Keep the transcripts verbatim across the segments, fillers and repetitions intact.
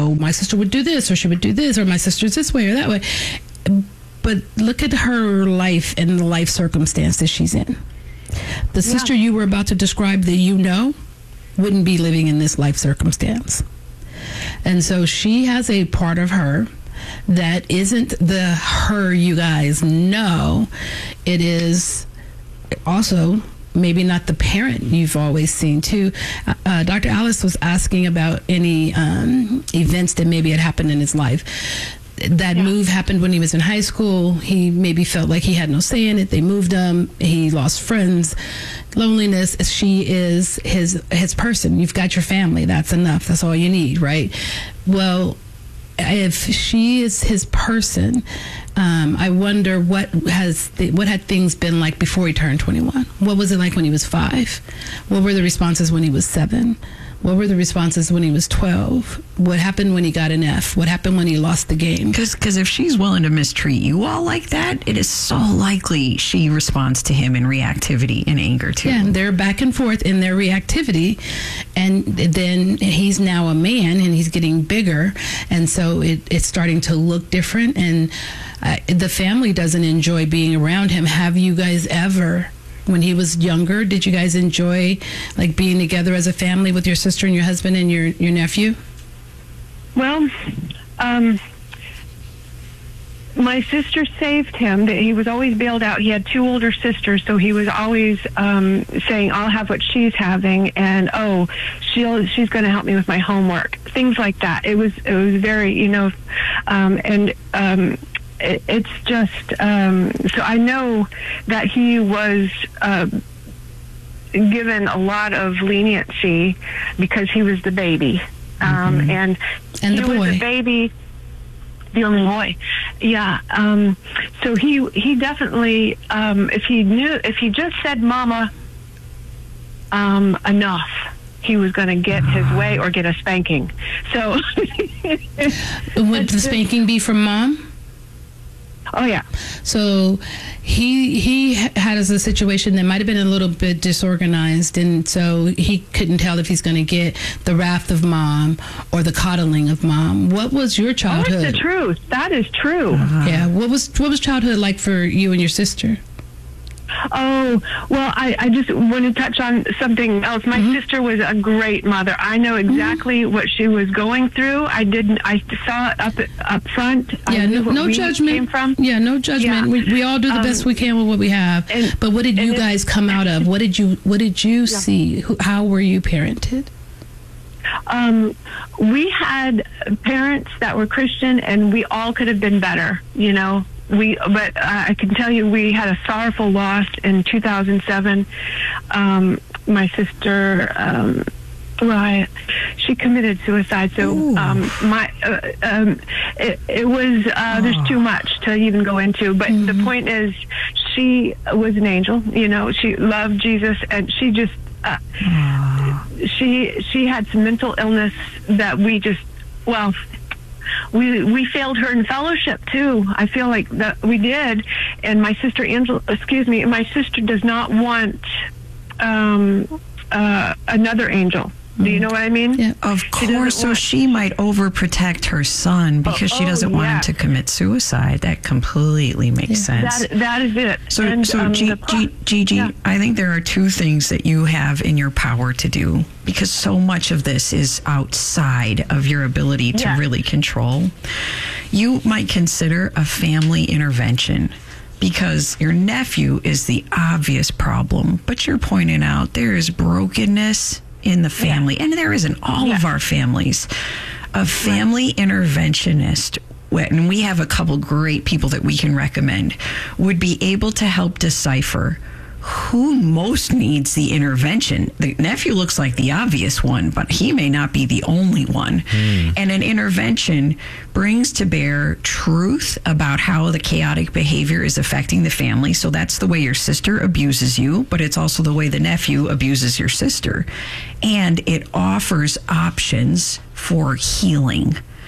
know, my sister would do this, or she would do this, or my sister's this way or that way. But look at her life and the life circumstance that she's in. The yeah. sister you were about to describe that you know wouldn't be living in this life circumstance. And so she has a part of her that isn't the her you guys know. It is also maybe not the parent you've always seen too. Uh, Doctor Alice was asking about any um, events that maybe had happened in his life. That yeah. move happened when he was in high school. He maybe felt like he had no say in it. They moved him. He lost friends. Loneliness. She is his his person. You've got your family. That's enough. That's all you need, right? Well, if she is his person, um, I wonder what has the, what had things been like before he turned twenty-one. What was it like when he was five? What were the responses when he was seven? What were the responses when he was twelve? What happened when he got an F? What happened when he lost the game? Because if she's willing to mistreat you all like that, it is so likely she responds to him in reactivity and anger too. Yeah, and they're back and forth in their reactivity. And then he's now a man and he's getting bigger. And so it, it's starting to look different. And uh, the family doesn't enjoy being around him. Have you guys ever... When he was younger, did you guys enjoy like being together as a family with your sister and your husband and your, your nephew? Well, um, my sister saved him. He was always bailed out. He had two older sisters, so he was always um, saying, I'll have what she's having, and oh, she'll she's going to help me with my homework. Things like that. It was it was very, you know, um, and um, it, it's just um, so I know that he was uh, given a lot of leniency because he was the baby, um, mm-hmm. and and he the boy. was the baby. The only boy, yeah. Um, so he he definitely, um, if he knew, if he just said "Mama" um, enough, he was going to get his way or get a spanking. So, would the spanking be from mom? Oh yeah. So he he had a situation that might have been a little bit disorganized, and so he couldn't tell if he's going to get the wrath of mom or the coddling of mom. What was your childhood? Oh, that's the truth. That is true. Uh-huh. Yeah. What was what was childhood like for you and your sister? Oh, well, I, I just want to touch on something else. My mm-hmm. sister was a great mother. I know exactly mm-hmm. what she was going through. I didn't, I saw it up up front. Yeah, I no, no judgment. Came from. Yeah, no judgment. Yeah. We, we all do the um, best we can with what we have. And, but what did you guys it, come out of? What did you What did you yeah. see? How were you parented? Um, we had parents that were Christian, and we all could have been better, you know. We, but uh, I can tell you, we had a sorrowful loss in two thousand seven. Um, my sister, um, well, I, she committed suicide. So, um, my, uh, um, it, it was, uh, oh. there's too much to even go into. But mm-hmm. the point is, she was an angel. You know, she loved Jesus, and she just, uh, oh. she she had some mental illness that we just, well. We we failed her in fellowship too. I feel like that we did, and my sister Angela, excuse me, my sister does not want um, uh, another angel. Do you know what I mean? Yeah, of course. So want... she might overprotect her son because oh, she doesn't oh, want yeah. him to commit suicide. That completely makes yeah. sense. That, that is it. So, and, so um, G- G- Gigi, yeah. I think there are two things that you have in your power to do, because so much of this is outside of your ability to yeah. really control. You might consider a family intervention, because your nephew is the obvious problem, but you're pointing out there is brokenness in the family, yeah. and there is in all yeah. of our families. A family right. interventionist, and we have a couple great people that we can recommend, would be able to help decipher who most needs the intervention. The nephew looks like the obvious one, but he may not be the only one. Mm. And an intervention brings to bear truth about how the chaotic behavior is affecting the family. So that's the way your sister abuses you, but it's also the way the nephew abuses your sister. And it offers options for healing.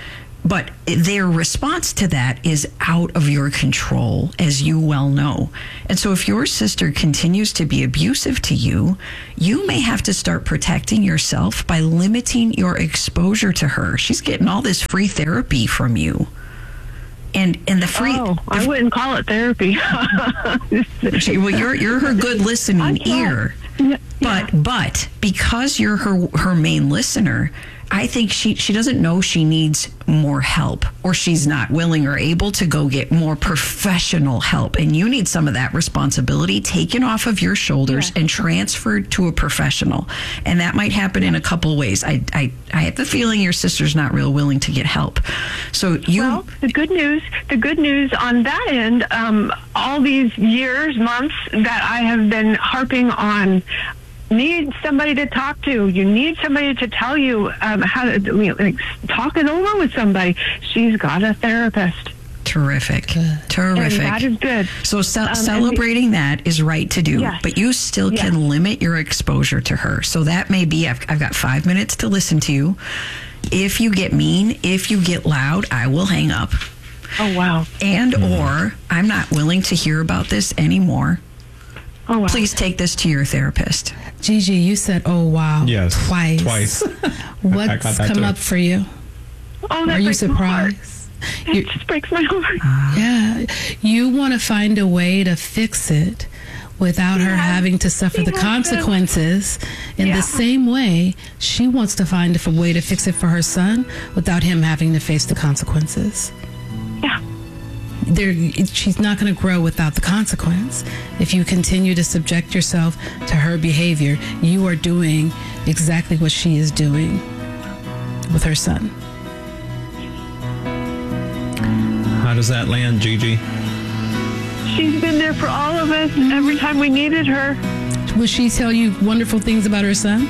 But their response to that is out of your control, as you well know. And so if your sister continues to be abusive to you, you may have to start protecting yourself by limiting your exposure to her. She's getting all this free therapy from you. And and the free Oh, I the, wouldn't call it therapy. well, you're you're her good listening ear. Yeah. But but because you're her her main listener, I think she, she doesn't know she needs more help, or she's not willing or able to go get more professional help. And you need some of that responsibility taken off of your shoulders Yeah. and transferred to a professional. And that might happen in a couple ways. I, I, I have the feeling your sister's not real willing to get help. So you... Well, the good news, the good news on that end, um, all these years, months that I have been harping on, need somebody to talk to. You need somebody to tell you um, how to like, talk it over with somebody. She's got a therapist. Terrific. Good. Terrific. And that is good. So ce- Um, and celebrating that is right to do, Yes. but you still Yes. can limit your exposure to her. So that may be, I've, I've got five minutes to listen to you. If you get mean, if you get loud, I will hang up. Oh, wow. And or I'm not willing to hear about this anymore. Oh, wow. Please take this to your therapist. Gigi, you said, "Oh wow," Yes. twice. Twice. What's I got that come too. up for you? Oh, that Are you breaks my heart. surprised? It You- just breaks my heart. yeah, you want to find a way to fix it without her Yeah. having to suffer She the wants to- consequences. In Yeah. the same way, she wants to find a way to fix it for her son without him having to face the consequences. Yeah. There, she's not going to grow without the consequence. If you continue to subject yourself to her behavior, you are doing exactly what she is doing with her son. How does that land, Gigi? She's been there for all of us every time we needed her. Will she tell you wonderful things about her son?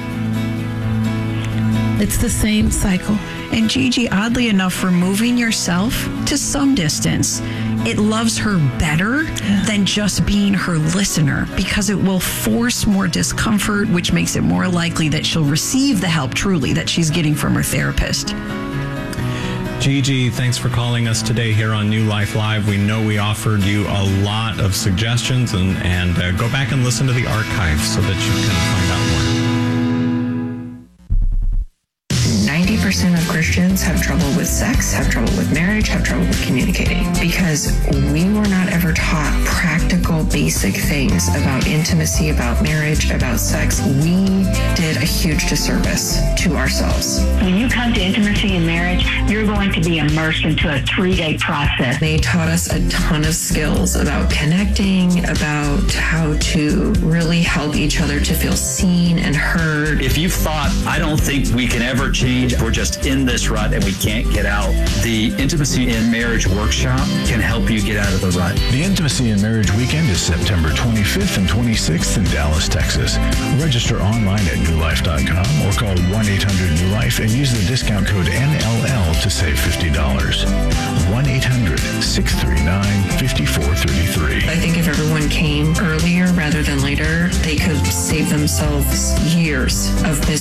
It's the same cycle. And Gigi, oddly enough, removing yourself to some distance, it loves her better than just being her listener, because it will force more discomfort, which makes it more likely that she'll receive the help truly that she's getting from her therapist. Gigi, thanks for calling us today here on New Life Live. We know we offered you a lot of suggestions, and, and uh, go back and listen to the archive so that you can find out more. ninety percent of Christians have trouble with sex, have trouble with marriage, have trouble with communicating, because we were not ever taught practical, basic things about intimacy, about marriage, about sex. We did a huge disservice to ourselves. When you come to intimacy and marriage, you're going to be immersed into a three-day process. They taught us a ton of skills about connecting, about how to really help each other to feel seen and heard. If you've thought, I don't think we can ever change, we're just in this rut and we can't get out, the Intimacy in Marriage Workshop can help you get out of the rut. The Intimacy and Marriage Weekend is September twenty-fifth and twenty-sixth in Dallas, Texas. Register online at new life dot com or call one eight hundred new life and use the discount code N L L to save fifty dollars. one eight hundred, six three nine, five four three three. I think if everyone came earlier rather than later, they could save themselves years of business.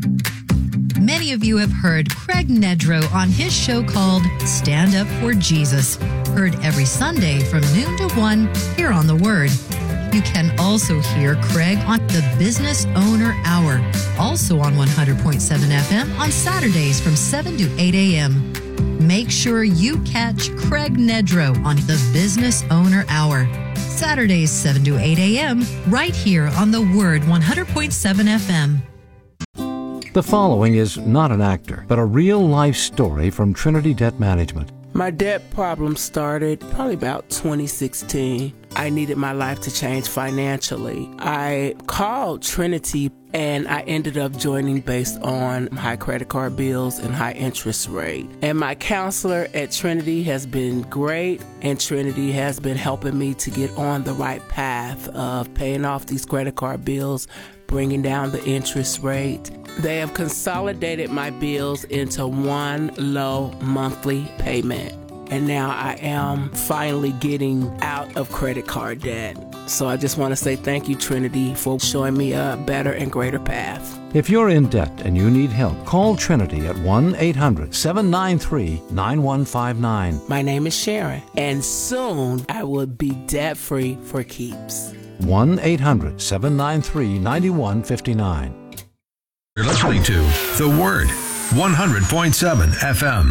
Many of you have heard Craig Nedrow on his show called Stand Up for Jesus, heard every Sunday from noon to one here on The Word. You can also hear Craig on the Business Owner Hour, also on one hundred point seven F M on Saturdays from seven to eight a.m. Make sure you catch Craig Nedrow on the Business Owner Hour, Saturdays seven to eight a.m. right here on The Word one hundred point seven F M. The following is not an actor, but a real-life story from Trinity Debt Management. My debt problem started probably about twenty sixteen. I needed my life to change financially. I called Trinity and I ended up joining based on high credit card bills and high interest rate. And my counselor at Trinity has been great, and Trinity has been helping me to get on the right path of paying off these credit card bills, bringing down the interest rate. They have consolidated my bills into one low monthly payment. And now I am finally getting out of credit card debt. So I just want to say thank you, Trinity, for showing me a better and greater path. If you're in debt and you need help, call Trinity at one eight hundred seven nine three nine one five nine. My name is Sharon, and soon I will be debt-free for keeps. one eight hundred seven nine three nine one five nine. You're listening to The Word, one hundred point seven F M.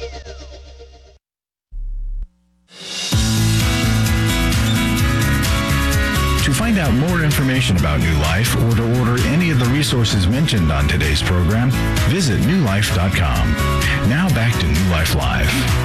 To find out more information about New Life or to order any of the resources mentioned on today's program, visit new life dot com. Now back to New Life Live.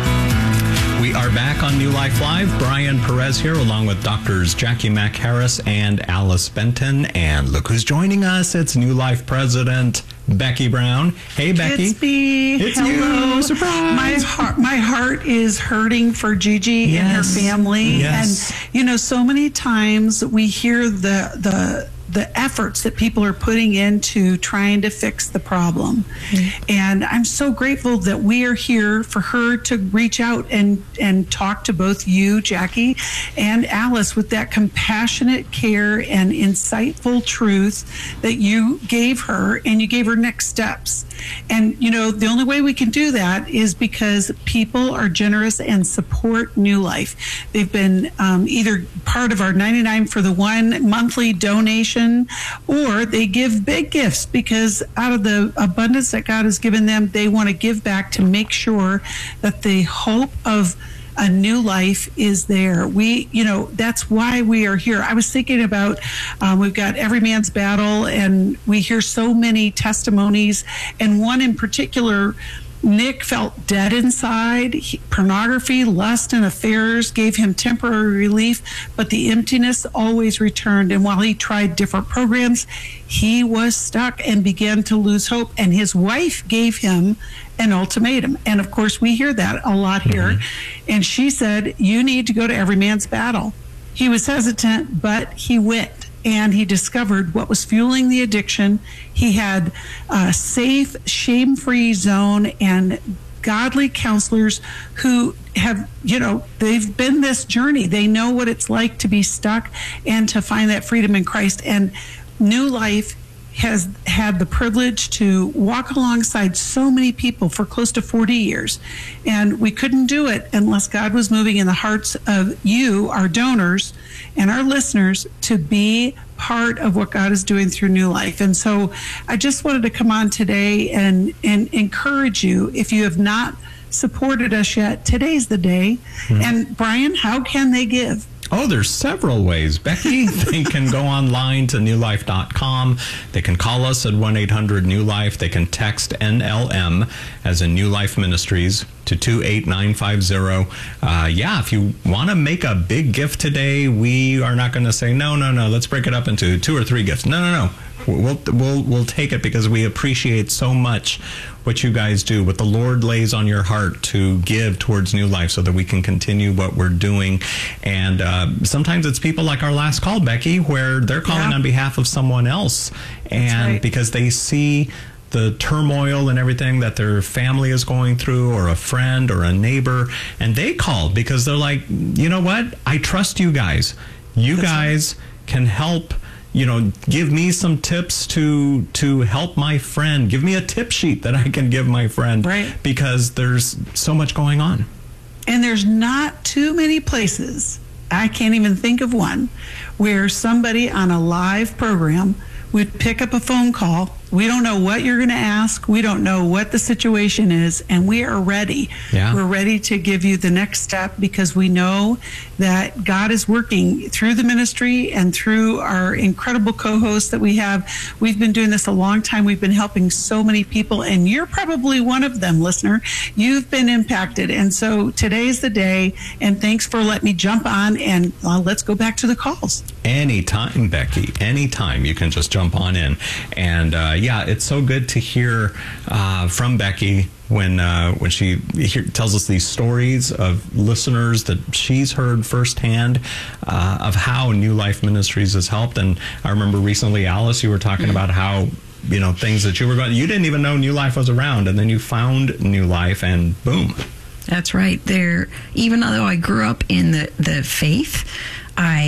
We are back on New Life Live. Brian Perez here, along with Doctors Jackie Mack Harris and Alice Benton. And look who's joining us. It's New Life President Becky Brown. Hey, Becky. It's me. It's Hello. you. Surprise. My heart, my heart is hurting for Gigi Yes. and her family. Yes. And, you know, so many times we hear the, the, the efforts that people are putting into trying to fix the problem. Mm-hmm. And I'm so grateful that we are here for her to reach out and, and talk to both you, Jackie, and Alice with that compassionate care and insightful truth that you gave her, and you gave her next steps. And, you know, the only way we can do that is because people are generous and support New Life. They've been um, either part of our ninety-nine for the one monthly donation, or they give big gifts because out of the abundance that God has given them, they want to give back to make sure that the hope of a new life is there. We, you know, that's why we are here. I was thinking about, um, we've got Every Man's Battle, and we hear so many testimonies, and one in particular, Nick felt dead inside. He, pornography, lust, and affairs gave him temporary relief, but the emptiness always returned. And while he tried different programs, he was stuck and began to lose hope. And his wife gave him an ultimatum. And of course, we hear that a lot here. Mm-hmm. And she said, you need to go to Every Man's Battle. He was hesitant, but he went. And he discovered what was fueling the addiction. He had a safe, shame-free zone and godly counselors who have, you know, they've been this journey. They know what it's like to be stuck and to find that freedom in Christ. And New Life has had the privilege to walk alongside so many people for close to forty years. And we couldn't do it unless God was moving in the hearts of you, our donors, and our listeners to be part of what God is doing through New Life. And so I just wanted to come on today and, and encourage you, if you have not supported us yet, today's the day. Mm-hmm. And Brian, how can they give? Oh, there's several ways, Becky. They can go online to new life dot com. They can call us at one eight hundred new life. They can text N L M, as in New Life Ministries, to two eight nine five zero. Uh, yeah, if you want to make a big gift today, we are not going to say, no, no, no, let's break it up into two or three gifts. No, no, no. We'll, we'll, we'll take it because we appreciate so much what you guys do, what the Lord lays on your heart to give towards New Life so that we can continue what we're doing. And uh, sometimes it's people like our last call, Becky, where they're calling yeah. on behalf of someone else. And right. because they see the turmoil and everything that their family is going through, or a friend or a neighbor, and they called because they're like, you know what? I trust you guys. You That's guys right. can help. You know, give me some tips to to help my friend. Give me a tip sheet that I can give my friend. Right. Because there's so much going on. And there's not too many places, I can't even think of one, where somebody on a live program would pick up a phone call. We don't know what you're going to ask. We don't know what the situation is, and we are ready. Yeah. We're ready to give you the next step because we know that God is working through the ministry and through our incredible co-hosts that we have. We've been doing this a long time. We've been helping so many people, and you're probably one of them, listener. You've been impacted, and so today's the day, and thanks for letting me jump on, and uh, let's go back to the calls. Anytime, Becky, anytime you can just jump on in. And uh, yeah, it's so good to hear uh, from Becky when uh, when she hear, tells us these stories of listeners that she's heard firsthand uh, of how New Life Ministries has helped. And I remember recently, Alice, you were talking mm-hmm. about how, you know, things that you were going, you didn't even know New Life was around, and then you found New Life, and boom. That's right. There, even though I grew up in the, the faith, I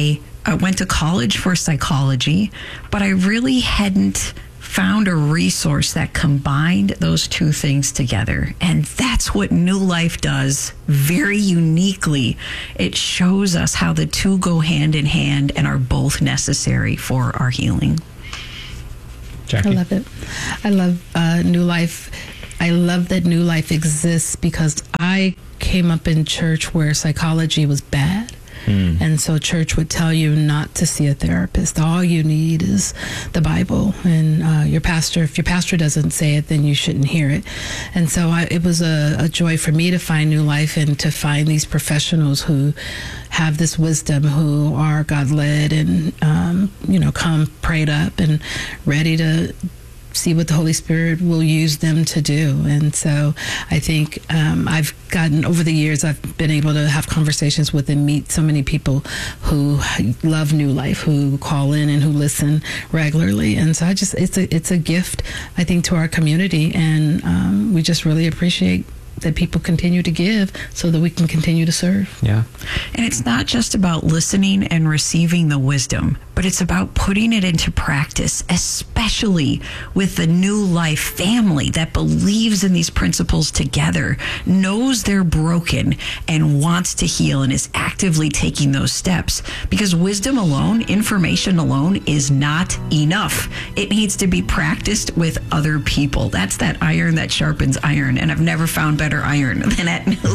I went to college for psychology, but I really hadn't found a resource that combined those two things together. And that's what New Life does very uniquely. It shows us how the two go hand in hand and are both necessary for our healing. Jackie? I love it. I love uh, New Life. I love that New Life exists because I came up in church where psychology was bad. Mm. And so church would tell you not to see a therapist. All you need is the Bible. And uh, your pastor, if your pastor doesn't say it, then you shouldn't hear it. And so I, it was a, a joy for me to find New Life and to find these professionals who have this wisdom, who are God-led and, um, you know, come prayed up and ready to see what the Holy Spirit will use them to do. And so I think um, I've gotten, over the years, I've been able to have conversations with and meet so many people who love New Life, who call in and who listen regularly. And so I just, it's a, it's a gift, I think, to our community. And um, we just really appreciate that people continue to give so that we can continue to serve. Yeah. And it's not just about listening and receiving the wisdom, but it's about putting it into practice, especially with the New Life family that believes in these principles together, knows they're broken, and wants to heal and is actively taking those steps. Because wisdom alone, information alone, is not enough. It needs to be practiced with other people. That's that iron that sharpens iron. And I've never found better iron than at New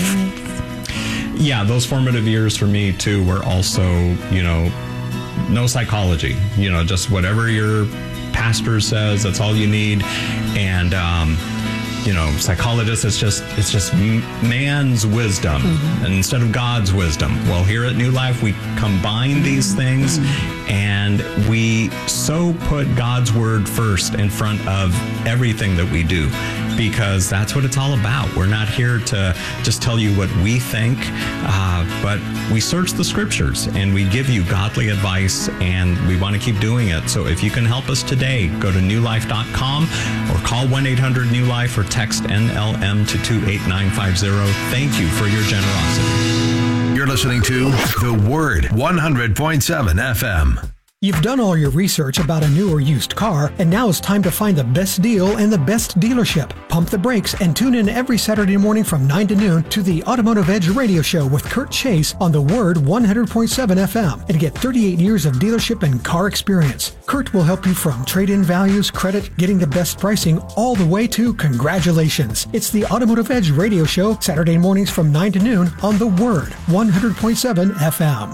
Life. Yeah, those formative years for me too were also, you know, no psychology, you know, just whatever your pastor says, that's all you need. And, um, you know, psychologists, it's just, it's just man's wisdom mm-hmm. instead of God's wisdom. Well, here at New Life, we combine these things mm-hmm. and we so put God's word first in front of everything that we do, because that's what it's all about. We're not here to just tell you what we think, uh, but we search the scriptures and we give you godly advice, and we want to keep doing it. So if you can help us today, go to new life dot com or call one eight hundred new life or text N L M to two eight nine five zero. Thank you for your generosity. You're listening to The Word, one hundred point seven F M. You've done all your research about a new or used car, and now it's time to find the best deal and the best dealership. Pump the brakes and tune in every Saturday morning from nine to noon to the Automotive Edge radio show with Kurt Chase on The Word one hundred point seven F M and get thirty-eight years of dealership and car experience. Kurt will help you from trade-in values, credit, getting the best pricing, all the way to congratulations. It's the Automotive Edge radio show, Saturday mornings from nine to noon on The Word one hundred point seven F M.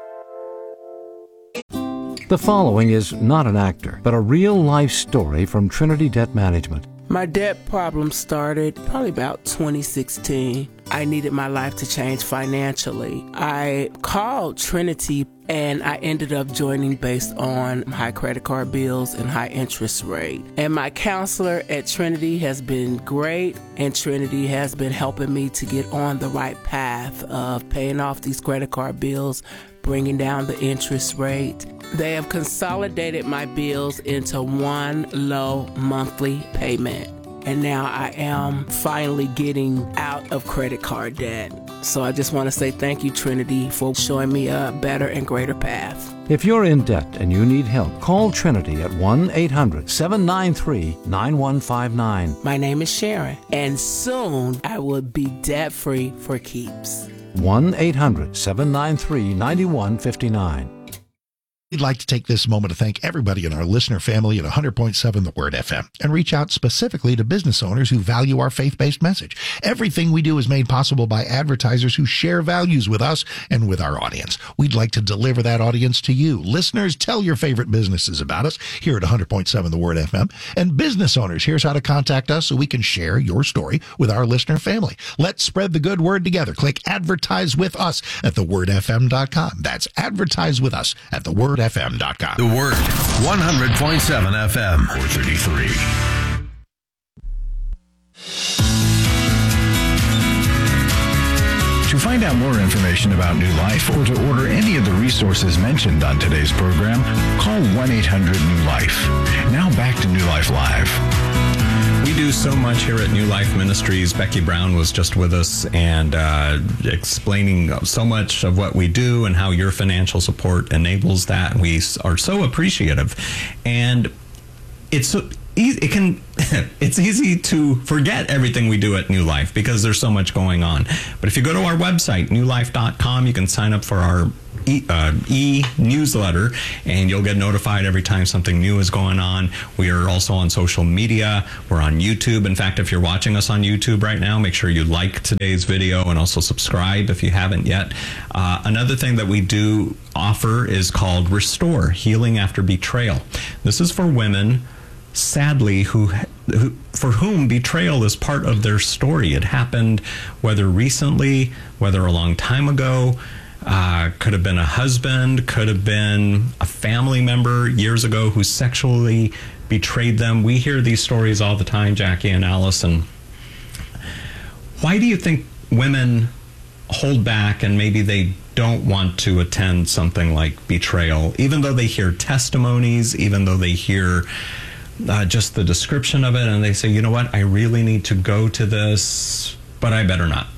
The following is not an actor, but a real-life story from Trinity Debt Management. My debt problem started probably about twenty sixteen. I needed my life to change financially. I called Trinity and I ended up joining based on high credit card bills and high interest rate. And my counselor at Trinity has been great, and Trinity has been helping me to get on the right path of paying off these credit card bills, bringing down the interest rate. They have consolidated my bills into one low monthly payment. And now I am finally getting out of credit card debt. So I just want to say thank you, Trinity, for showing me a better and greater path. If you're in debt and you need help, call Trinity at one eight hundred seven nine three nine one five nine. My name is Sharon, and soon I will be debt-free for keeps. one eight hundred seven nine three nine one five nine. We'd like to take this moment to thank everybody in our listener family at one hundred point seven The Word F M and reach out specifically to business owners who value our faith-based message. Everything we do is made possible by advertisers who share values with us and with our audience. We'd like to deliver that audience to you. Listeners, tell your favorite businesses about us here at one hundred point seven The Word F M. And business owners, here's how to contact us so we can share your story with our listener family. Let's spread the good word together. Click Advertise with Us at the word f m dot com. That's Advertise with Us at the word f m dot com. The Word, one hundred point seven F M. four thirty-three. To find out more information about New Life or to order any of the resources mentioned on today's program, call one eight hundred new life. Now back to New Life Live. We'd do so much here at New Life Ministries. Becky Brown was just with us and uh, explaining so much of what we do and how your financial support enables that. We are so appreciative. And it's so easy, it can it's easy to forget everything we do at New Life because there's so much going on. But if you go to our website, new life dot com, you can sign up for our E, uh, e-newsletter, and you'll get notified every time something new is going on. We are also on social media. We're on YouTube. In fact, if you're watching us on YouTube right now, make sure you like today's video and also subscribe if you haven't yet. Uh, another thing that we do offer is called Restore, Healing After Betrayal. This is for women, sadly, who, who for whom betrayal is part of their story. It happened whether recently, whether a long time ago. Uh, could have been a husband, could have been a family member years ago who sexually betrayed them. We hear these stories all the time, Jackie and Allison. Why do you think women hold back and maybe they don't want to attend something like betrayal, even though they hear testimonies, even though they hear uh, just the description of it, and they say, you know what, I really need to go to this, but I better not?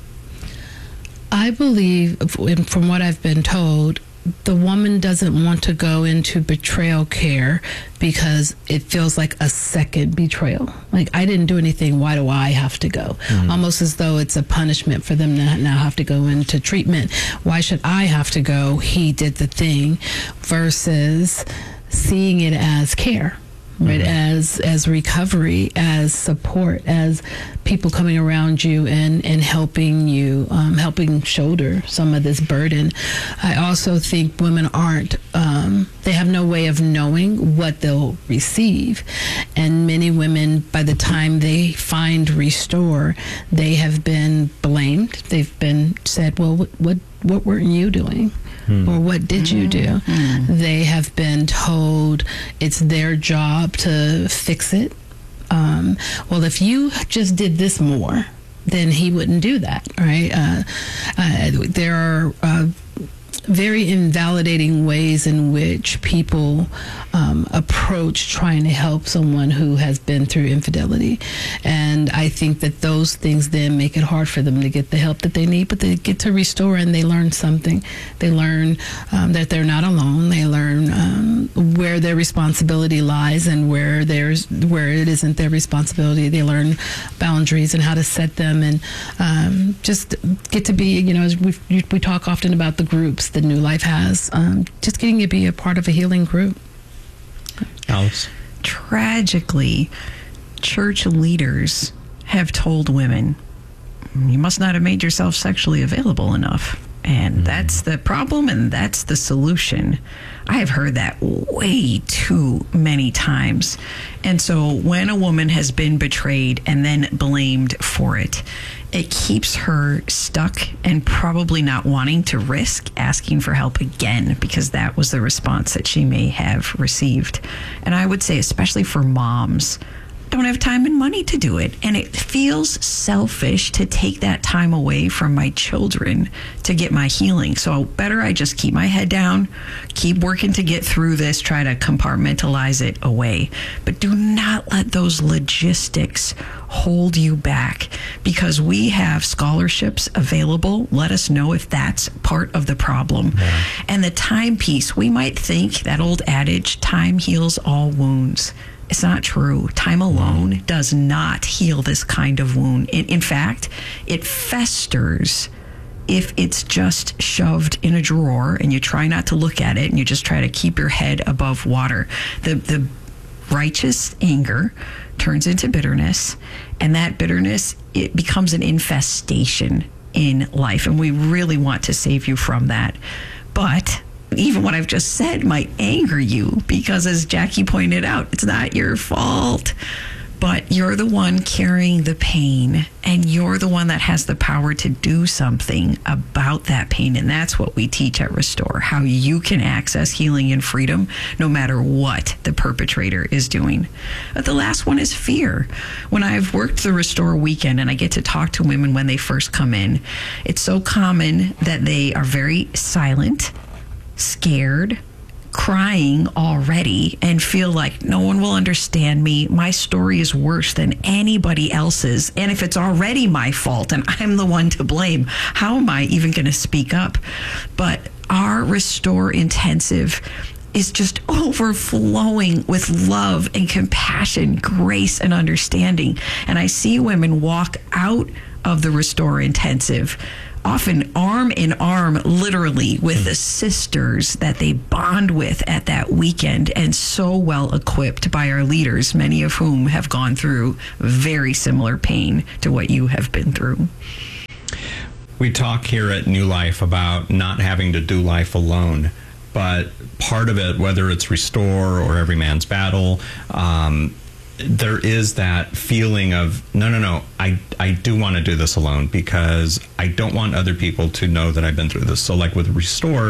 I believe, from what I've been told, the woman doesn't want to go into betrayal care because it feels like a second betrayal. Like, I didn't do anything, why do I have to go? Mm-hmm. Almost as though it's a punishment for them to now have to go into treatment. Why should I have to go? He did the thing, versus seeing it as care. Right, mm-hmm. as as recovery, as support, as people coming around you and and helping you, um, helping shoulder some of this burden. I also think women aren't, um, they have no way of knowing what they'll receive, and many women, by the time they find Restore, they have been blamed. They've been said, well, what what, what weren't you doing? Hmm. Or what did you do? Hmm. They have been told it's their job to fix it. Um, well, if you just did this more, then he wouldn't do that, right? Uh, uh, there are uh, very invalidating ways in which people um, approach trying to help someone who has been through infidelity. And I think that those things then make it hard for them to get the help that they need, but they get to Restore and they learn something. They learn um, that they're not alone. They learn um, where their responsibility lies and where there's where it isn't their responsibility. They learn boundaries and how to set them, and um, just get to be, you know, as we we talk often about the groups that New Life has, um, just getting to be a part of a healing group. Alice? Tragically, church leaders have told women, you must not have made yourself sexually available enough. And mm. that's the problem, and that's the solution. I have heard that way too many times. And so when a woman has been betrayed and then blamed for it, it keeps her stuck and probably not wanting to risk asking for help again, because that was the response that she may have received. And I would say, especially for moms, don't have time and money to do it. And it feels selfish to take that time away from my children to get my healing. So better I just keep my head down, keep working to get through this, try to compartmentalize it away. But do not let those logistics hold you back, because we have scholarships available. Let us know if that's part of the problem. Yeah. And the time piece, we might think that old adage, time heals all wounds. It's not true. Time alone does not heal this kind of wound. In, in fact, it festers if it's just shoved in a drawer and you try not to look at it and you just try to keep your head above water. The, the righteous anger turns into bitterness, and that bitterness, it becomes an infestation in life. And we really want to save you from that. But even what I've just said might anger you, because as Jackie pointed out, it's not your fault, but you're the one carrying the pain, and you're the one that has the power to do something about that pain. And that's what we teach at Restore, how you can access healing and freedom no matter what the perpetrator is doing. But the last one is fear. When I've worked the Restore weekend and I get to talk to women when they first come in, it's so common that they are very silent, scared, crying already and feel like no one will understand me. My story is worse than anybody else's. And if it's already my fault and I'm the one to blame, how am I even going to speak up? But our Restore Intensive is just overflowing with love and compassion, grace and understanding. And I see women walk out of the Restore Intensive often arm in arm, literally, with the sisters that they bond with at that weekend, and so well equipped by our leaders, many of whom have gone through very similar pain to what you have been through. We talk here at New Life about not having to do life alone, but part of it, whether it's Restore or Every Man's Battle, um, there is that feeling of, no, no, no, I, I do want to do this alone because I don't want other people to know that I've been through this. So like with Restore,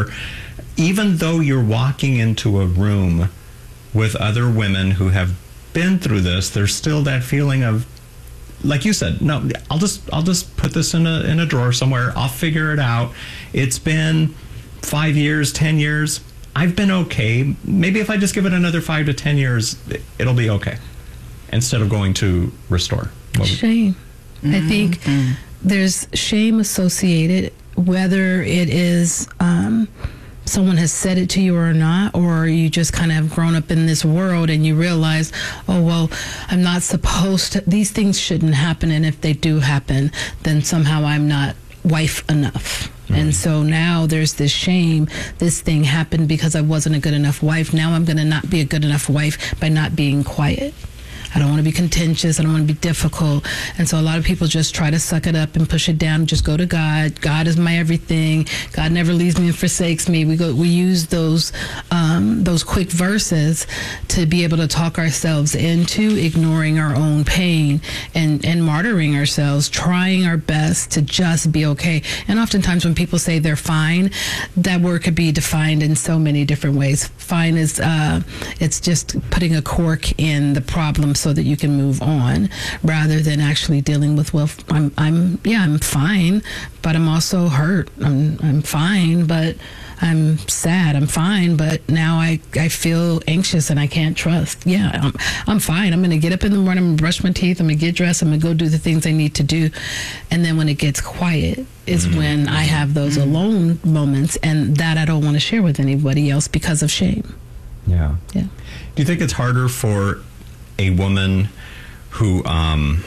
even though you're walking into a room with other women who have been through this, there's still that feeling of, like you said, no, I'll just I'll just put this in a in a drawer somewhere. I'll figure it out. It's been five years, ten years. I've been okay. Maybe if I just give it another five to ten years, it'll be okay. Instead of going to Restore. Shame. Mm-hmm. I think mm-hmm. there's shame associated, whether it is um, someone has said it to you or not, or you just kind of have grown up in this world and you realize, oh, well, I'm not supposed to, these things shouldn't happen. And if they do happen, then somehow I'm not wife enough. Mm-hmm. And so now there's this shame. This thing happened because I wasn't a good enough wife. Now I'm going to not be a good enough wife by not being quiet. I don't want to be contentious. I don't want to be difficult. And so a lot of people just try to suck it up and push it down. Just go to God. God is my everything. God never leaves me and forsakes me. We go. We use those um, those quick verses to be able to talk ourselves into ignoring our own pain and, and martyring ourselves, trying our best to just be okay. And oftentimes when people say they're fine, that word could be defined in so many different ways. Fine is uh, it's just putting a cork in the problem so that you can move on, rather than actually dealing with, well, I'm, I'm, yeah, I'm fine, but I'm also hurt. I'm, I'm fine, but I'm sad. I'm fine, but now I, I feel anxious and I can't trust. Yeah, I'm, I'm fine. I'm going to get up in the morning, I'm going to brush my teeth, I'm going to get dressed, I'm going to go do the things I need to do. And then when it gets quiet is mm-hmm. when I have those mm-hmm. alone moments, and that I don't want to share with anybody else because of shame. Yeah. Yeah. Do you think it's harder for a woman who um,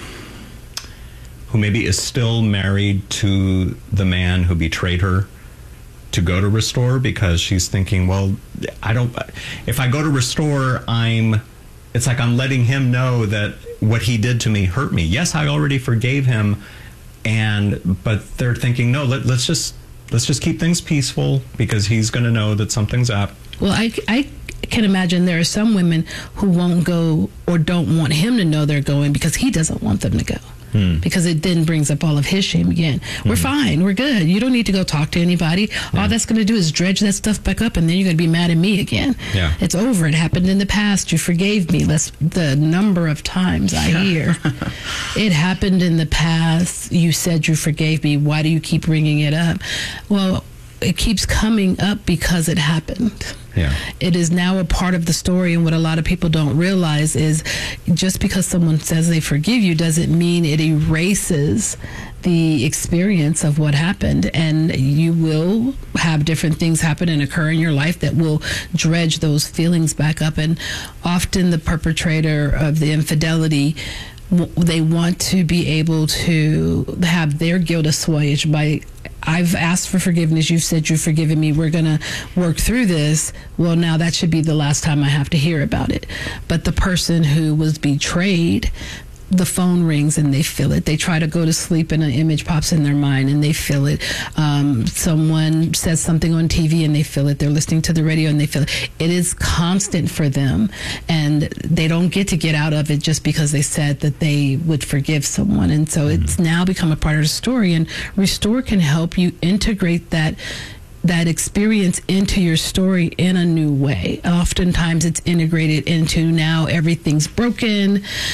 who maybe is still married to the man who betrayed her to go to Restore, because she's thinking, well, I don't, if I go to Restore, I'm, it's like I'm letting him know that what he did to me hurt me. Yes, I already forgave him, and but they're thinking, no, let, let's just let's just keep things peaceful because he's going to know that something's up. Well, I, I can imagine there are some women who won't go or don't want him to know they're going because he doesn't want them to go. Hmm. Because it then brings up all of his shame again. We're hmm. fine. We're good. You don't need to go talk to anybody. Yeah. All that's going to do is dredge that stuff back up, and then you're going to be mad at me again. Yeah. It's over. It happened in the past. You forgave me. That's the number of times I hear. It happened in the past. You said you forgave me. Why do you keep bringing it up? Well, it keeps coming up because it happened. Yeah. It is now a part of the story, and what a lot of people don't realize is just because someone says they forgive you doesn't mean it erases the experience of what happened, and you will have different things happen and occur in your life that will dredge those feelings back up. And often the perpetrator of the infidelity, they want to be able to have their guilt assuaged by, I've asked for forgiveness, you've said you've forgiven me, we're going to work through this. Well, now that should be the last time I have to hear about it. But the person who was betrayed, the phone rings and they feel it. They try to go to sleep and an image pops in their mind and they feel it. Um, someone says something on T V and they feel it. They're listening to the radio and they feel it. It is constant for them, and they don't get to get out of it just because they said that they would forgive someone. And so mm-hmm. it's now become a part of the story, and Restore can help you integrate that that experience into your story in a new way. Oftentimes it's integrated into, now everything's broken.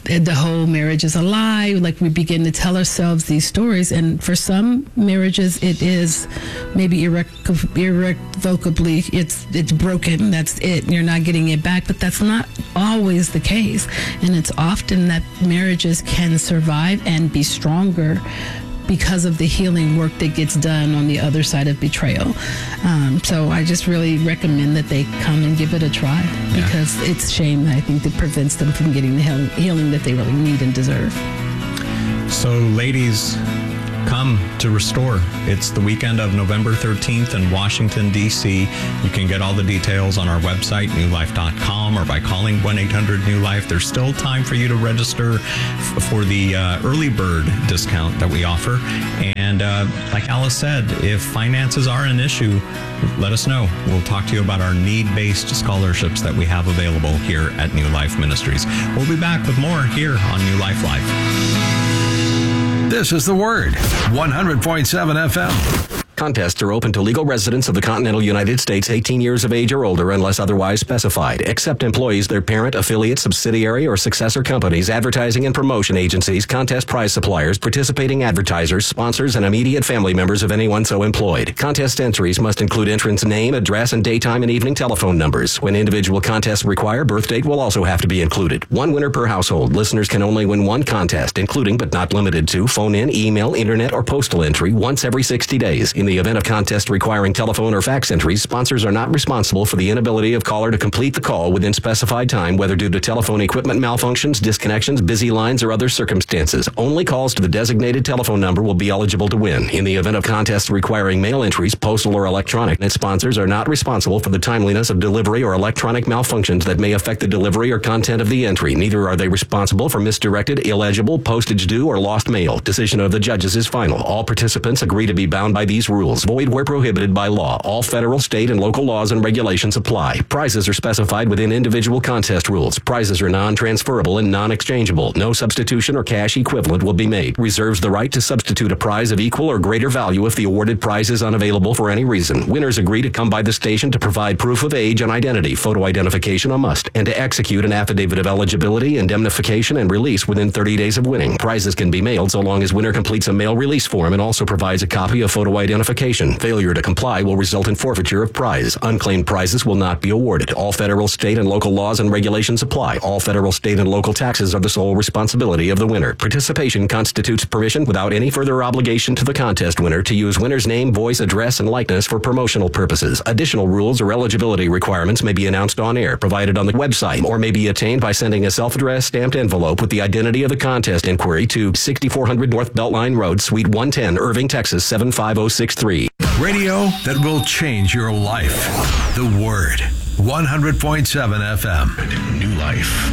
the whole marriage is a lie. Like, we begin to tell ourselves these stories, and for some marriages it is maybe irreco- irrevocably it's it's broken. That's it. You're not getting it back. But that's not always the case, and it's often that marriages can survive and be stronger because of the healing work that gets done on the other side of betrayal. Um, so I just really recommend that they come and give it a try, Yeah. because it's shame, I think, that prevents them from getting the heal- healing that they really need and deserve. So, ladies, come to Restore. It's the weekend of November thirteenth in Washington, D C. You can get all the details on our website, new life dot com, or by calling one eight hundred new life. There's still time for you to register f- for the uh, early bird discount that we offer. And uh, like Alice said, if finances are an issue, let us know. We'll talk to you about our need-based scholarships that we have available here at New Life Ministries. We'll be back with more here on New Life Live. This is The Word, one hundred point seven F M. Contests are open to legal residents of the continental United States eighteen years of age or older unless otherwise specified, except employees, their parent, affiliate, subsidiary, or successor companies, advertising and promotion agencies, contest prize suppliers, participating advertisers, sponsors, and immediate family members of anyone so employed. Contest entries must include entrant's name, address, and daytime and evening telephone numbers. When individual contests require, birth date will also have to be included. One winner per household. Listeners can only win one contest, including but not limited to phone-in, email, internet, or postal entry once every sixty days. In the event of contest requiring telephone or fax entries, sponsors are not responsible for the inability of caller to complete the call within specified time, whether due to telephone equipment malfunctions, disconnections, busy lines, or other circumstances. Only calls to the designated telephone number will be eligible to win. In the event of contests requiring mail entries, postal or electronic, and sponsors are not responsible for the timeliness of delivery or electronic malfunctions that may affect the delivery or content of the entry. Neither are they responsible for misdirected, illegible, postage due, or lost mail. Decision of the judges is final. All participants agree to be bound by these rules. Void where prohibited by law. All federal, state, and local laws and regulations apply. Prizes are specified within individual contest rules. Prizes are non-transferable and non-exchangeable. No substitution or cash equivalent will be made. Reserves the right to substitute a prize of equal or greater value if the awarded prize is unavailable for any reason. Winners agree to come by the station to provide proof of age and identity, photo identification a must, and to execute an affidavit of eligibility, indemnification, and release within thirty days of winning. Prizes can be mailed so long as winner completes a mail release form and also provides a copy of photo identification. Failure to comply will result in forfeiture of prize. Unclaimed prizes will not be awarded. All federal, state, and local laws and regulations apply. All federal, state, and local taxes are the sole responsibility of the winner. Participation constitutes permission without any further obligation to the contest winner to use winner's name, voice, address, and likeness for promotional purposes. Additional rules or eligibility requirements may be announced on air, provided on the website, or may be attained by sending a self-addressed stamped envelope with the identity of the contest inquiry to sixty-four hundred North Beltline Road, Suite one ten, Irving, Texas seven five zero six three. Radio that will change your life. The Word, one hundred point seven F M. New Life.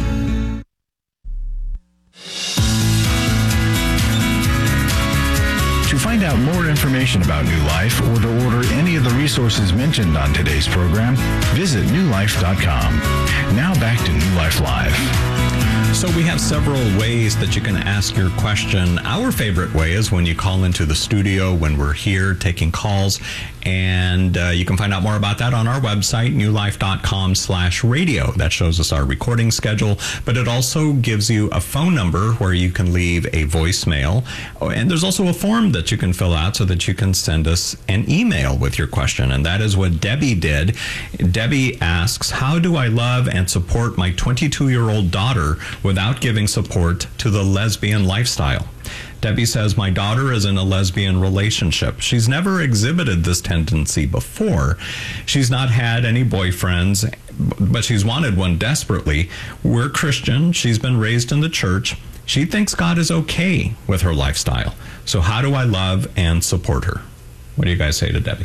To find out more information about New Life or to order any of the resources mentioned on today's program, visit new life dot com. Now back to New Life Live. So we have several ways that you can ask your question. Our favorite way is when you call into the studio when we're here taking calls. And uh, you can find out more about that on our website, new life dot com slash radio. That shows us our recording schedule, but it also gives you a phone number where you can leave a voicemail. Oh, and there's also a form that you can fill out so that you can send us an email with your question. And that is what Debbie did. Debbie asks, how do I love and support my twenty-two-year-old daughter without giving support to the lesbian lifestyle? Debbie says, my daughter is in a lesbian relationship. She's never exhibited this tendency before. She's not had any boyfriends, but she's wanted one desperately. We're Christian. She's been raised in the church. She thinks God is okay with her lifestyle. So how do I love and support her? What do you guys say to Debbie?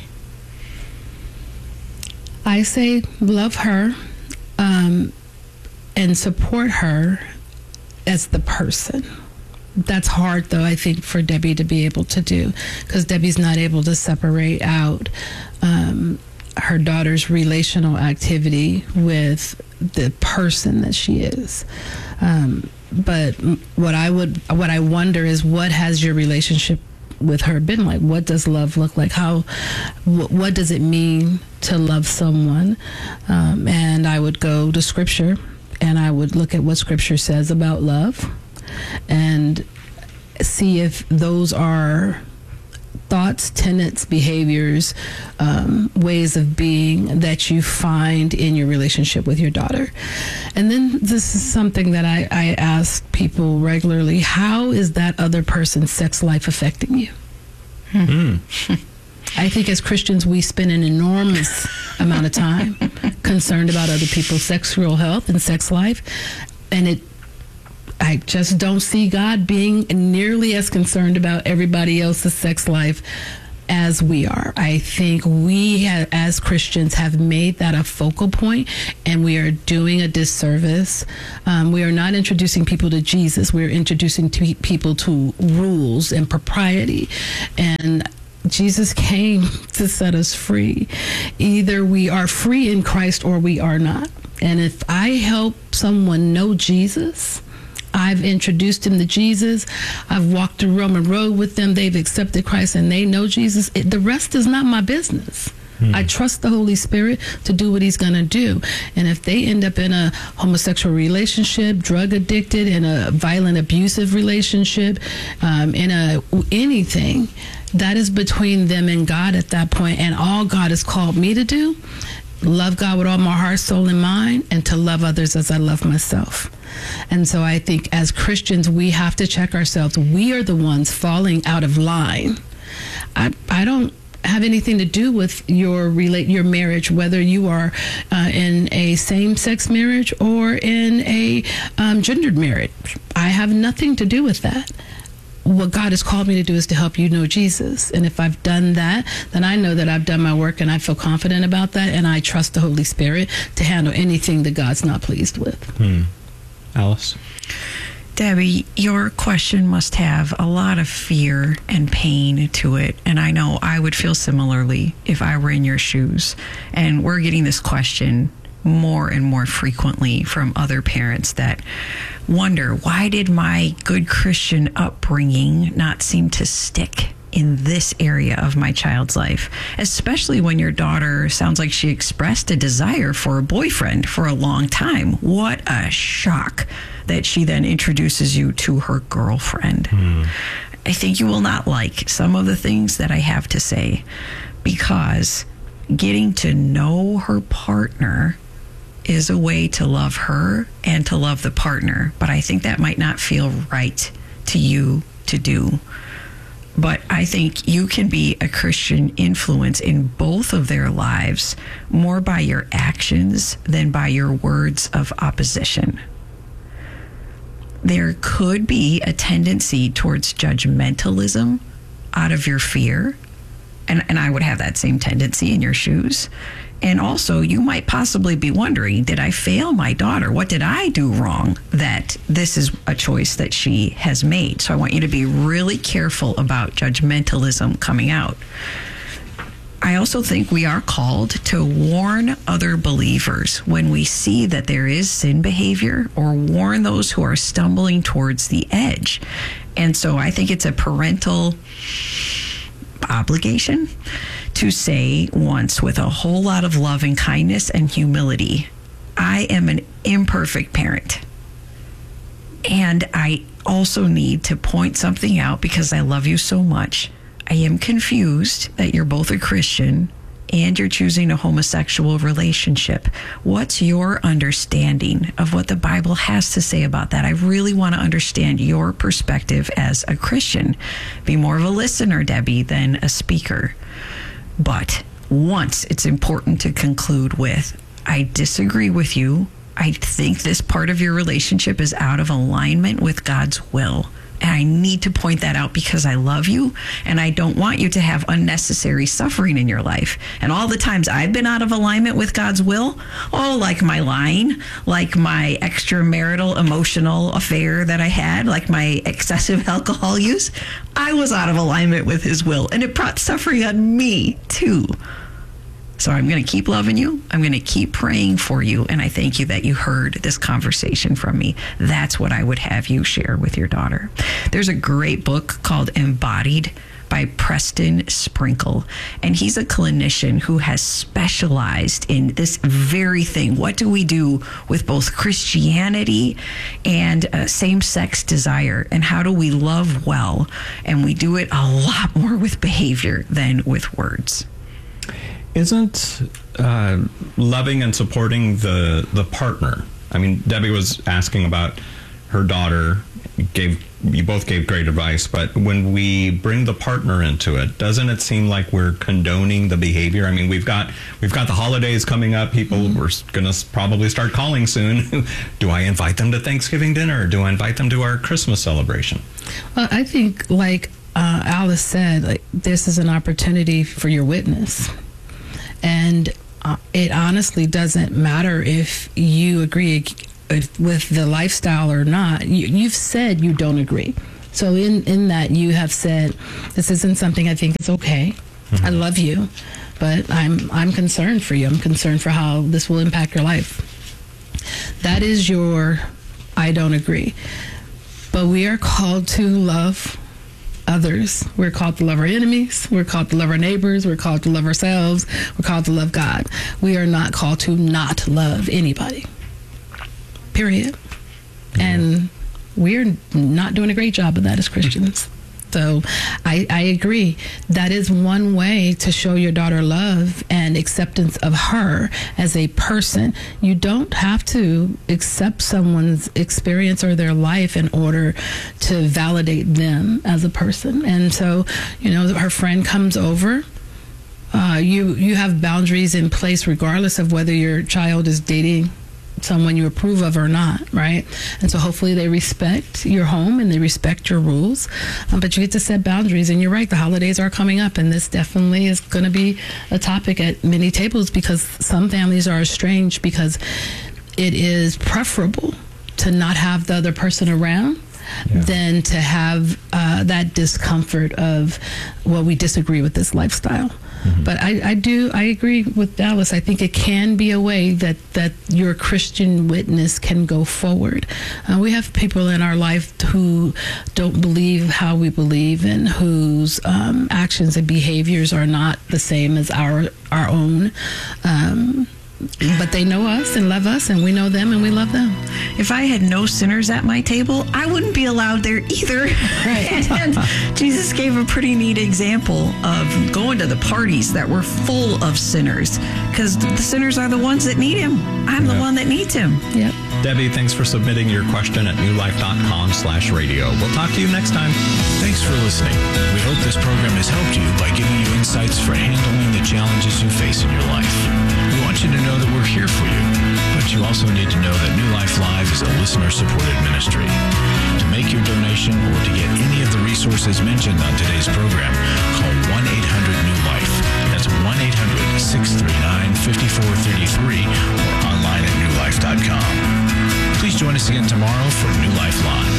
I say love her um, and support her as the person. That's hard, though, I think, for Debbie to be able to do, because Debbie's not able to separate out um, her daughter's relational activity with the person that she is. Um, but what I would, what I wonder is, what has your relationship with her been like? What does love look like? How, wh- what does it mean to love someone? Um, and I would go to Scripture, and I would look at what Scripture says about love. and see if those are thoughts, tenets, behaviors, um, ways of being that you find in your relationship with your daughter. And then this is something that I, I ask people regularly. How is that other person's sex life affecting you? Mm. I think as Christians, we spend an enormous amount of time concerned about other people's sexual health and sex life. And it I just don't see God being nearly as concerned about everybody else's sex life as we are. I think we have, as Christians have made that a focal point, and we are doing a disservice. Um, we are not introducing people to Jesus. We're introducing to people to rules and propriety. And Jesus came to set us free. Either we are free in Christ or we are not. And if I help someone know Jesus, I've introduced him to Jesus, I've walked the Roman road with them, they've accepted Christ, and they know Jesus, it, the rest is not my business. Hmm. I trust the Holy Spirit to do what he's going to do. And if they end up in a homosexual relationship, drug addicted, in a violent, abusive relationship, um, in a anything, that is between them and God at that point. And all God has called me to do, love God with all my heart, soul, and mind, and to love others as I love myself. And so I think as Christians, we have to check ourselves. We are the ones falling out of line. I, I don't have anything to do with your relate your marriage, whether you are uh, in a same-sex marriage or in a um, gendered marriage. I have nothing to do with that. What God has called me to do is to help you know Jesus. And if I've done that, then I know that I've done my work, and I feel confident about that, and I trust the Holy Spirit to handle anything that God's not pleased with. Hmm. Alice? Debbie, your question must have a lot of fear and pain to it. And I know I would feel similarly if I were in your shoes. And we're getting this question more and more frequently from other parents that wonder, why did my good Christian upbringing not seem to stick in this area of my child's life? Especially when your daughter sounds like she expressed a desire for a boyfriend for a long time. What a shock that she then introduces you to her girlfriend. Mm. I think you will not like some of the things that I have to say, because getting to know her partner is a way to love her and to love the partner. But I think that might not feel right to you to do. But I think you can be a Christian influence in both of their lives more by your actions than by your words of opposition. There could be a tendency towards judgmentalism out of your fear. And, and I would have that same tendency in your shoes. And also, you might possibly be wondering, did I fail my daughter? What did I do wrong that this is a choice that she has made? So I want you to be really careful about judgmentalism coming out. I also think we are called to warn other believers when we see that there is sin behavior, or warn those who are stumbling towards the edge. And so I think it's a parental obligation to say once, with a whole lot of love and kindness and humility, I am an imperfect parent. And I also need to point something out because I love you so much. I am confused that you're both a Christian and you're choosing a homosexual relationship. What's your understanding of what the Bible has to say about that? I really want to understand your perspective as a Christian. Be more of a listener, Debbie, than a speaker. But once it's important to conclude with, I disagree with you. I think this part of your relationship is out of alignment with God's will. And I need to point that out because I love you and I don't want you to have unnecessary suffering in your life. And all the times I've been out of alignment with God's will, oh, like my lying, like my extramarital emotional affair that I had, like my excessive alcohol use, I was out of alignment with his will. And it brought suffering on me too. So I'm going to keep loving you. I'm going to keep praying for you. And I thank you that you heard this conversation from me. That's what I would have you share with your daughter. There's a great book called Embodied by Preston Sprinkle. And he's a clinician who has specialized in this very thing. What do we do with both Christianity and uh, same-sex desire? And how do we love well? And we do it a lot more with behavior than with words. Isn't uh, loving and supporting the the partner? I mean, Debbie was asking about her daughter. Gave you both gave great advice, but when we bring the partner into it, doesn't it seem like we're condoning the behavior? I mean, we've got we've got the holidays coming up. People mm-hmm. we're going to probably start calling soon. Do I invite them to Thanksgiving dinner, or do I invite them to our Christmas celebration? Well, I think, like uh, Alice said, like this is an opportunity for your witness. And uh, it honestly doesn't matter if you agree with the lifestyle or not. You, you've said you don't agree. So in, in that, you have said, this isn't something I think is okay. Mm-hmm. I love you, but I'm I'm concerned for you. I'm concerned for how this will impact your life. That is your I don't agree. But we are called to love others. We're called to love our enemies. We're called to love our neighbors. We're called to love ourselves. We're called to love God. We are not called to not love anybody. Period. Mm-hmm. And we're not doing a great job of that as Christians. So I, I agree. That is one way to show your daughter love and acceptance of her as a person. You don't have to accept someone's experience or their life in order to validate them as a person. And so, you know, her friend comes over. Uh, you, you have boundaries in place regardless of whether your child is dating someone you approve of or not, right? And so hopefully they respect your home and they respect your rules, um, but you get to set boundaries. And you're right, the holidays are coming up, and this definitely is going to be a topic at many tables because some families are estranged because it is preferable to not have the other person around yeah. than to have uh, that discomfort of, well, we disagree with this lifestyle. Mm-hmm. But I, I do, I agree with Dallas. I think it can be a way that, that your Christian witness can go forward. Uh, we have people in our life who don't believe how we believe and whose um, actions and behaviors are not the same as our, our own. Um, but they know us and love us, and we know them and we love them. If I had no sinners at my table, I wouldn't be allowed there either. Right. And Jesus gave a pretty neat example of going to the parties that were full of sinners, because the sinners are the ones that need him. I'm yep. the one that needs him. Yep. Debbie, thanks for submitting your question at newlife.com slash radio. We'll talk to you next time. Thanks for listening. We hope this program has helped you by giving you insights for handling the challenges you face in your life. We want you to know that we're here for you, but you also need to know that New Life Live is a listener-supported ministry. To make your donation or to get any of the resources mentioned on today's program, call one eight hundred new life. That's one eight hundred six three nine five four three three or online at new life dot com. Please join us again tomorrow for New Life Live.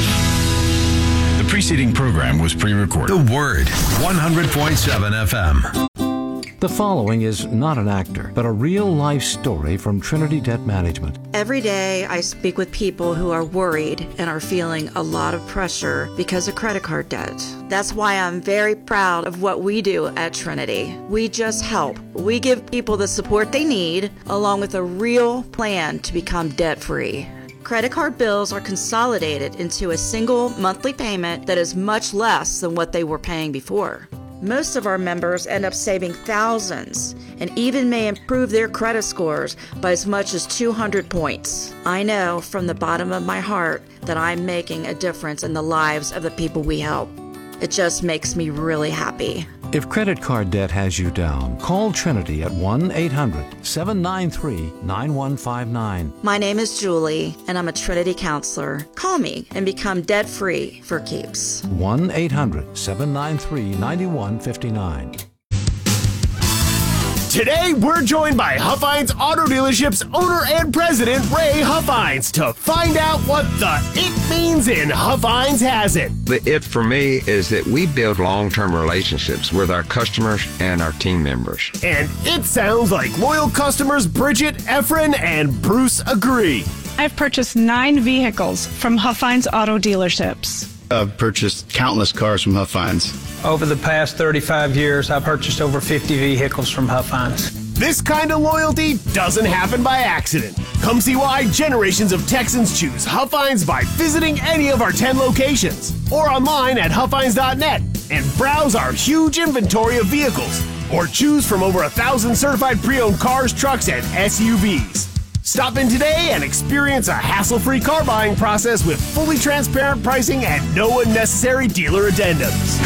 The preceding program was pre-recorded. The Word, one hundred point seven F M. The following is not an actor, but a real-life story from Trinity Debt Management. Every day I speak with people who are worried and are feeling a lot of pressure because of credit card debt. That's why I'm very proud of what we do at Trinity. We just help. We give people the support they need, along with a real plan to become debt-free. Credit card bills are consolidated into a single monthly payment that is much less than what they were paying before. Most of our members end up saving thousands and even may improve their credit scores by as much as two hundred points. I know from the bottom of my heart that I'm making a difference in the lives of the people we help. It just makes me really happy. If credit card debt has you down, call Trinity at one eight hundred seven nine three nine one five nine. My name is Julie, and I'm a Trinity counselor. Call me and become debt-free for keeps. one eight hundred seven nine three nine one five nine. Today, we're joined by Huffines Auto Dealership's owner and president, Ray Huffines, to find out what the it means in Huffines Has It. The it for me is that we build long-term relationships with our customers and our team members. And it sounds like loyal customers Bridget, Efren, and Bruce agree. I've purchased nine vehicles from Huffines Auto Dealerships. I've purchased countless cars from Huff Hines. Over the past thirty-five years, I've purchased over fifty vehicles from Huff Hines. This kind of loyalty doesn't happen by accident. Come see why generations of Texans choose Huff Hines by visiting any of our ten locations or online at huff hines dot net and browse our huge inventory of vehicles or choose from over a thousand certified pre-owned cars, trucks, and S U Vs. Stop in today and experience a hassle-free car buying process with fully transparent pricing and no unnecessary dealer addendums.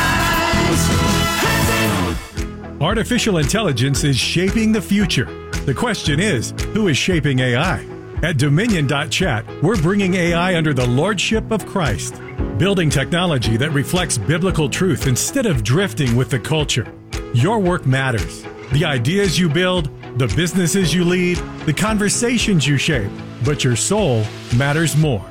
Artificial intelligence is shaping the future. The question is, who is shaping A I? At Dominion dot chat, we're bringing A I under the lordship of Christ, building technology that reflects biblical truth instead of drifting with the culture. Your work matters. The ideas you build, the businesses you lead, the conversations you shape, but your soul matters more.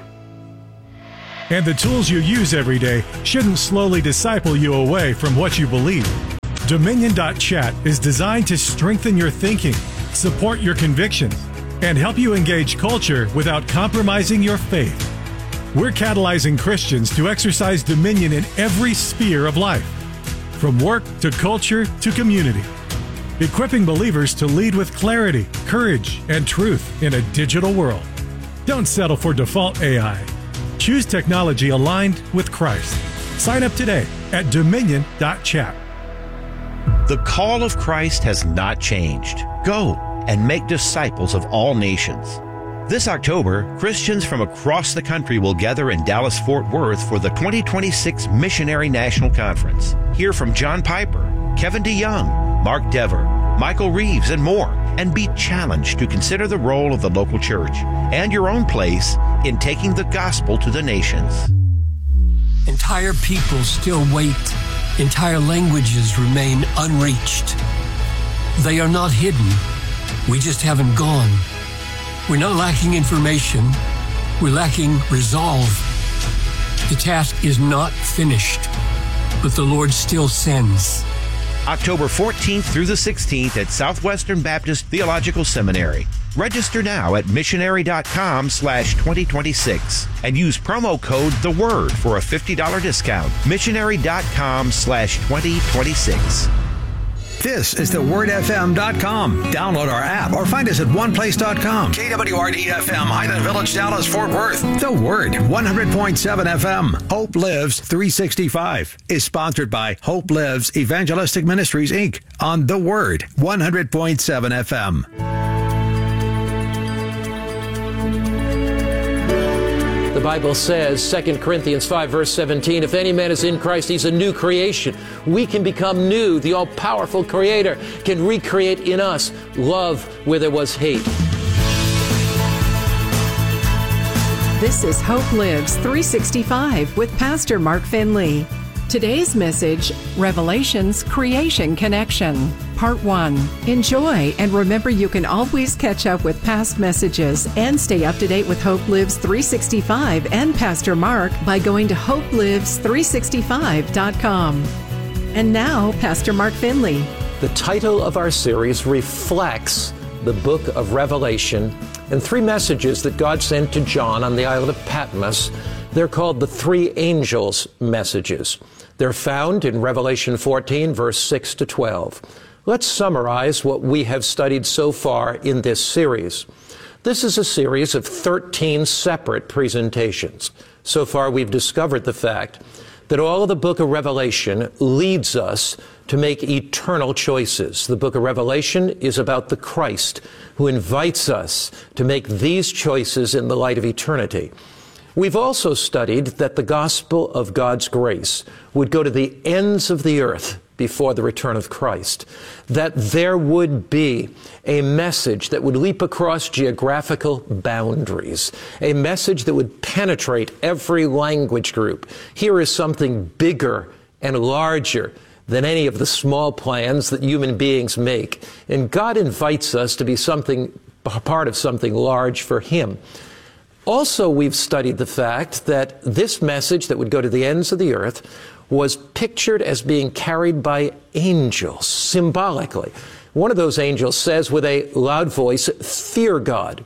And the tools you use every day shouldn't slowly disciple you away from what you believe. Dominion dot chat is designed to strengthen your thinking, support your convictions, and help you engage culture without compromising your faith. We're catalyzing Christians to exercise dominion in every sphere of life, from work to culture to community, equipping believers to lead with clarity, courage, and truth in a digital world. Don't settle for default A I. Choose technology aligned with Christ. Sign up today at Dominion dot chat. The call of Christ has not changed. Go and make disciples of all nations. This October, Christians from across the country will gather in Dallas-Fort Worth for the twenty twenty-six Missionary National Conference. Hear from John Piper, Kevin DeYoung, Mark Dever, Michael Reeves, and more, and be challenged to consider the role of the local church and your own place in taking the gospel to the nations. Entire peoples still wait. Entire languages remain unreached. They are not hidden. We just haven't gone. We're not lacking information. We're lacking resolve. The task is not finished, but the Lord still sends. October fourteenth through the sixteenth at Southwestern Baptist Theological Seminary. Register now at missionary dot com slash twenty twenty-six and use promo code The Word for a fifty dollars discount. missionary dot com slash twenty twenty-six. This is the word f m dot com. Download our app or find us at one place dot com. K W R D F M, Highland Village, Dallas, Fort Worth. The Word, one hundred point seven F M. Hope Lives three sixty-five is sponsored by Hope Lives Evangelistic Ministries, Incorporated on The Word, one hundred point seven F M. The Bible says, Second Corinthians five, verse seventeen, if any man is in Christ, he's a new creation. We can become new. The all-powerful Creator can recreate in us love where there was hate. This is Hope Lives three sixty-five with Pastor Mark Finley. Today's message, Revelation's Creation Connection. Part one. Enjoy, and remember you can always catch up with past messages and stay up to date with Hope Lives three sixty-five and Pastor Mark by going to hope lives three sixty-five dot com. And now, Pastor Mark Finley. The title of our series reflects the book of Revelation and three messages that God sent to John on the island of Patmos. They're called the three angels messages. They're found in Revelation fourteen, verse six to twelve. Let's summarize what we have studied so far in this series. This is a series of thirteen separate presentations. So far, we've discovered the fact that all of the book of Revelation leads us to make eternal choices. The book of Revelation is about the Christ who invites us to make these choices in the light of eternity. We've also studied that the gospel of God's grace would go to the ends of the earth before the return of Christ, that there would be a message that would leap across geographical boundaries, a message that would penetrate every language group. Here is something bigger and larger than any of the small plans that human beings make. And God invites us to be something, part of something large for Him. Also, we've studied the fact that this message that would go to the ends of the earth was pictured as being carried by angels, symbolically. One of those angels says with a loud voice, "Fear God."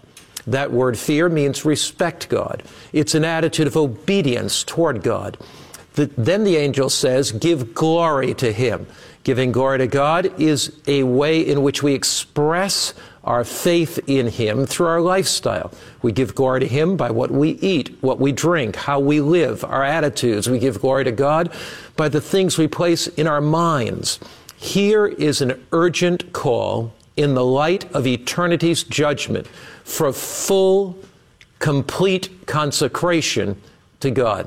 That word fear means respect God. It's an attitude of obedience toward God. The, then the angel says, give glory to him. Giving glory to God is a way in which we express our faith in him through our lifestyle. We give glory to him by what we eat, what we drink, how we live, our attitudes. We give glory to God by the things we place in our minds. Here is an urgent call in the light of eternity's judgment for full, complete consecration to God.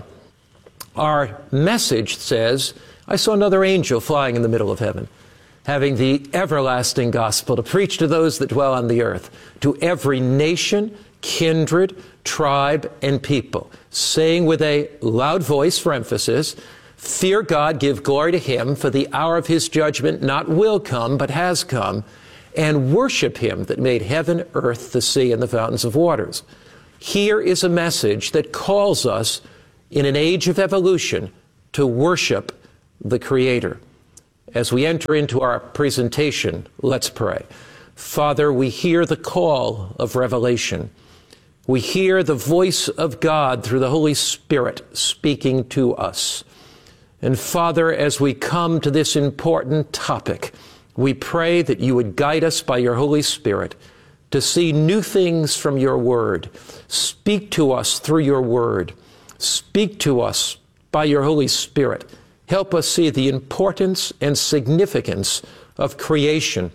Our message says, I saw another angel flying in the middle of heaven, having the everlasting gospel to preach to those that dwell on the earth, to every nation, kindred, tribe, and people, saying with a loud voice for emphasis, fear God, give glory to him, for the hour of his judgment not will come, but has come, and worship him that made heaven, earth, the sea, and the fountains of waters. Here is a message that calls us in an age of evolution to worship the Creator. As we enter into our presentation, let's pray. Father, we hear the call of revelation. We hear the voice of God through the Holy Spirit speaking to us. And Father, as we come to this important topic, we pray that you would guide us by your Holy Spirit to see new things from your word. Speak to us through your word. Speak to us by your Holy Spirit. Help us see the importance and significance of creation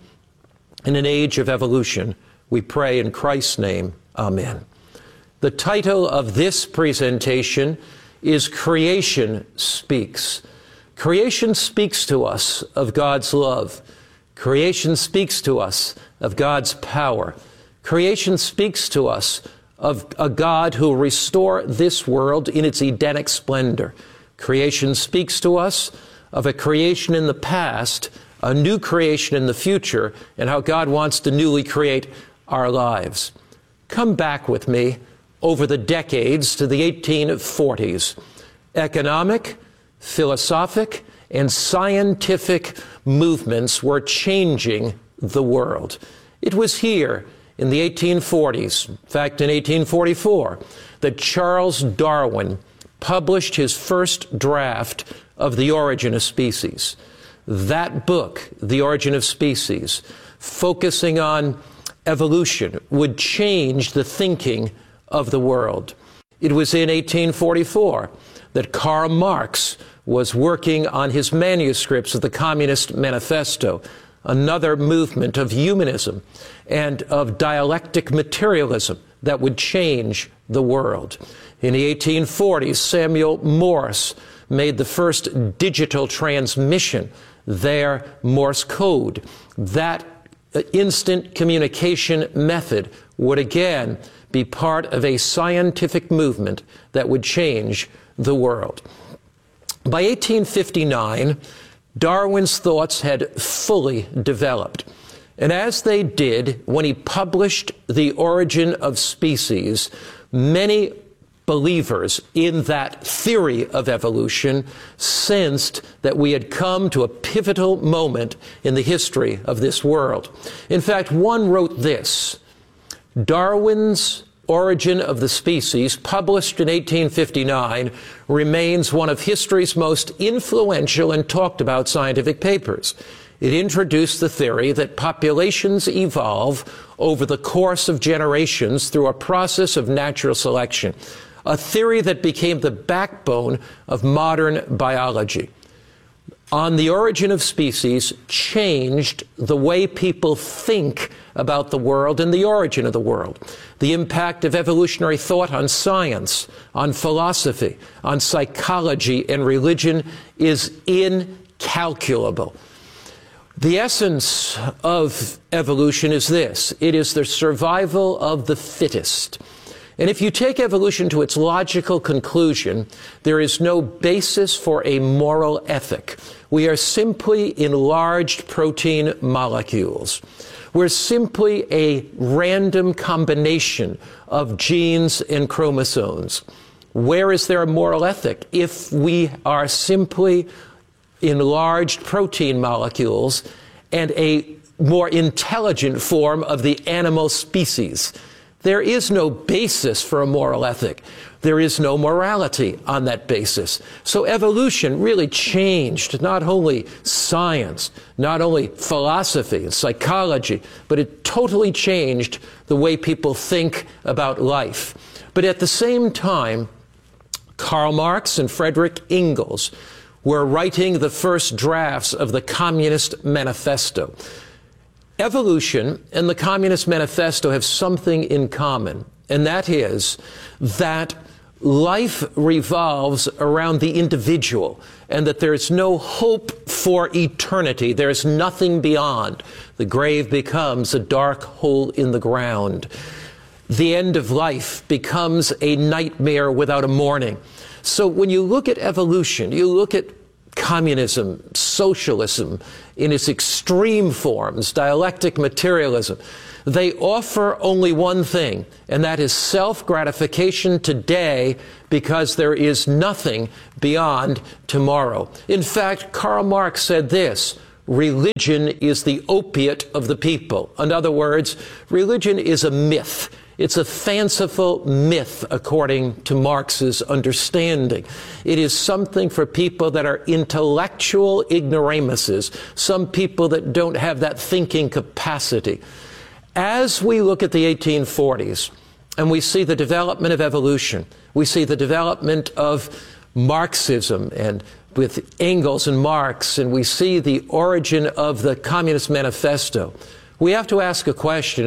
in an age of evolution. We pray in Christ's name. Amen. The title of this presentation is Creation Speaks. Creation speaks to us of God's love. Creation speaks to us of God's power. Creation speaks to us of a God who will restore this world in its Edenic splendor. Creation speaks to us of a creation in the past, a new creation in the future, and how God wants to newly create our lives. Come back with me over the decades to the eighteen forties. Economic, philosophic, and scientific movements were changing the world. It was here in the eighteen forties, in fact in eighteen forty-four, that Charles Darwin published his first draft of The Origin of Species. That book, The Origin of Species, focusing on evolution, would change the thinking of the world. It was in eighteen forty-four that Karl Marx was working on his manuscripts of the Communist Manifesto, another movement of humanism and of dialectic materialism that would change the world. In the eighteen forties, Samuel Morse made the first digital transmission, their Morse code. That instant communication method would again be part of a scientific movement that would change the world. By eighteen fifty-nine, Darwin's thoughts had fully developed. And as they did, when he published The Origin of Species, many believers in that theory of evolution sensed that we had come to a pivotal moment in the history of this world. In fact, one wrote this: Darwin's Origin of the Species, published in eighteen fifty-nine, remains one of history's most influential and talked about scientific papers. It introduced the theory that populations evolve over the course of generations through a process of natural selection, a theory that became the backbone of modern biology. On the Origin of Species changed the way people think about the world and the origin of the world. The impact of evolutionary thought on science, on philosophy, on psychology and religion is incalculable. The essence of evolution is this: it is the survival of the fittest. And if you take evolution to its logical conclusion, there is no basis for a moral ethic. We are simply enlarged protein molecules. We're simply a random combination of genes and chromosomes. Where is there a moral ethic if we are simply enlarged protein molecules and a more intelligent form of the animal species? There is no basis for a moral ethic. There is no morality on that basis. So evolution really changed not only science, not only philosophy and psychology, but it totally changed the way people think about life. But at the same time, Karl Marx and Friedrich Engels were writing the first drafts of the Communist Manifesto. Evolution and the Communist Manifesto have something in common, and that is that life revolves around the individual and that there's no hope for eternity. There's nothing beyond. The grave becomes a dark hole in the ground. The end of life becomes a nightmare without a morning. So when you look at evolution, you look at communism, socialism in its extreme forms, dialectic materialism, they offer only one thing, and that is self-gratification today because there is nothing beyond tomorrow. In fact, Karl Marx said this: religion is the opiate of the people. In other words, religion is a myth. It's a fanciful myth, according to Marx's understanding. It is something for people that are intellectual ignoramuses, some people that don't have that thinking capacity. As we look at the eighteen forties and we see the development of evolution, we see the development of Marxism and with Engels and Marx, and we see the origin of the Communist Manifesto, we have to ask a question.